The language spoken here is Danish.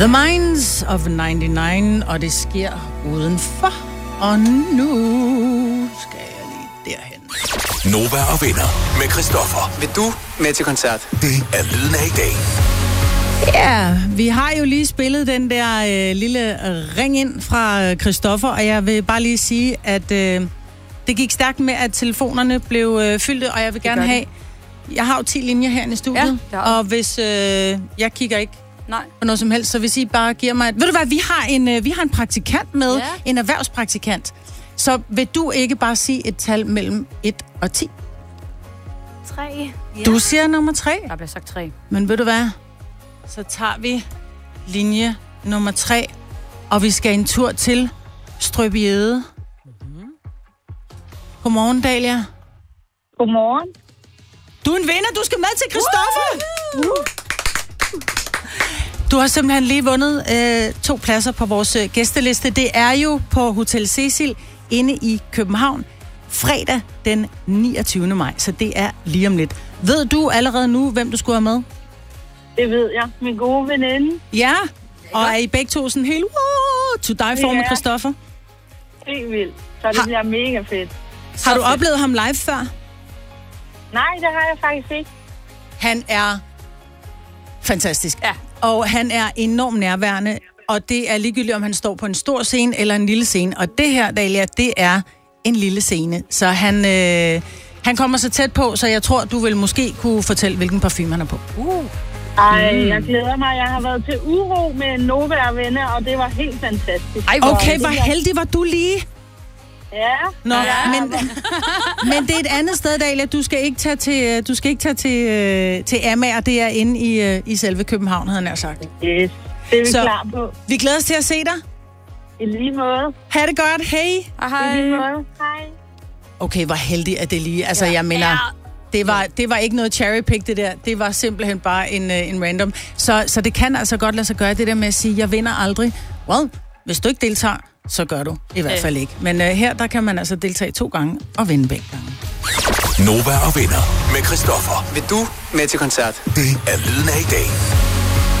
The Minds of 99, og det sker udenfor. Og nu skal jeg lige derhen. Nova og venner med Christoffer. Vil du med til koncert? Det er lyden af i dag. Ja, vi har jo lige spillet den der lille ring ind fra Christoffer, og jeg vil bare lige sige, at det gik stærkt med, at telefonerne blev fyldte, og jeg vil gerne have... Jeg har jo 10 linjer herinde i studiet, og hvis jeg kigger ikke på noget som helst, så hvis I bare giver mig... Ved du hvad, vi har en praktikant med, en erhvervspraktikant. Så vil du ikke bare sige et tal mellem 1 og 10? 3. Ja. Du siger nummer 3. Der bliver sagt 3. Men ved du hvad? Så tager vi linje nummer 3, og vi skal en tur til Strøbjede. Godmorgen, Dalia. Godmorgen. Du er en vinder, du skal med til Christoffer. Du har simpelthen lige vundet 2 pladser på vores gæsteliste. Det er jo på Hotel Cecil inde i København, fredag den 29. maj, så det er lige om lidt. Ved du allerede nu, hvem du skulle have med? Det ved jeg. Min gode veninde. Ja, og er I begge to sådan helt to dig for med Christoffer? Helt vildt. Så det bliver mega fedt. Har du oplevet ham live før? Nej, det har jeg faktisk ikke. Han er fantastisk. Ja. Og han er enormt nærværende, og det er ligegyldigt, om han står på en stor scene eller en lille scene. Og det her, Dalia, det er en lille scene. Så han kommer så tæt på, så jeg tror, du vil måske kunne fortælle, hvilken parfume han er på. Ej, jeg glæder mig. Jeg har været til Uro med Nova og venner, og det var helt fantastisk. Okay, hvor heldig var du lige. Ja. Nå, men det er et andet sted, Dalia. Du skal ikke tage til Amager, det er inde i selve København, havde jeg sagt. Yes, det er vi klar på. Vi glæder os til at se dig. I lige måde. Ha' det godt, hej. I lige måde. Hej. Okay, hvor heldig er det lige. Altså, jeg mener, det var ikke noget cherry pick, det der. Det var simpelthen bare en random. Så det kan altså godt lade sig gøre, det der med at sige, jeg vinder aldrig. Well, hvis du ikke deltager, så gør du i hvert fald ikke. Men her, der kan man altså deltage 2 gange og vinde begge gange. Nova og venner med Christoffer. Vil du med til koncert? Det er lyden af i dag.